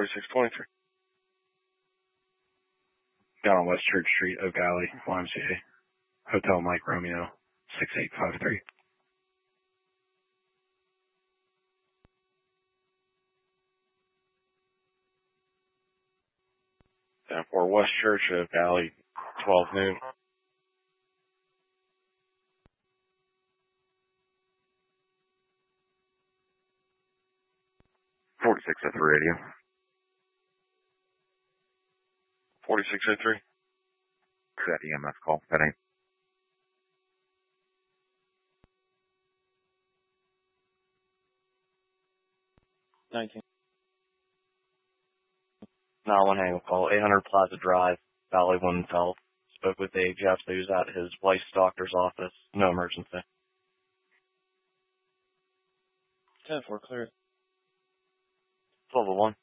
4623. Down on West Church Street, Oak Alley, YMCA. Hotel Mike Romeo, 6853. For West Church, Oak Alley, 12 noon. 4603 radio. 4603. That EMS call. That ain't. Now one hang call, 800 Plaza Drive, Valley Winfeld. Spoke with a Jeff who's at his wife's doctor's office. No emergency. 10-4 clear. 1201.